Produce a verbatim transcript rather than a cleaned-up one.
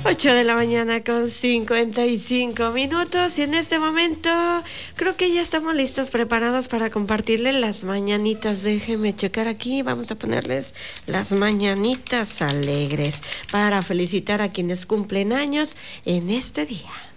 ocho de la mañana con cincuenta y cinco minutos y en este momento creo que ya estamos listos, preparados para compartirles las mañanitas. Déjenme checar aquí, vamos a ponerles las mañanitas alegres para felicitar a quienes cumplen años en este día.